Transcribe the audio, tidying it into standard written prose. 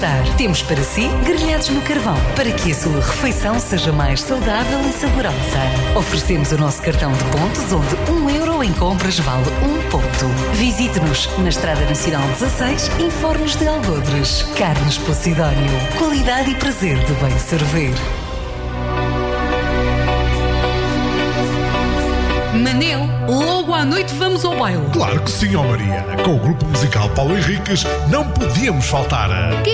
Temos para si grelhados no carvão, para que a sua refeição seja mais saudável e saborosa. Oferecemos o nosso cartão de pontos, onde €1 em compras vale 1 ponto. Visite-nos na Estrada Nacional 16, em Fornos de Algodres. Carnes Posidónio. Qualidade e prazer de bem servir. Manel, logo à noite vamos ao baile. Claro que sim, ó Maria. Com o grupo musical Paulo Henriques não podíamos faltar.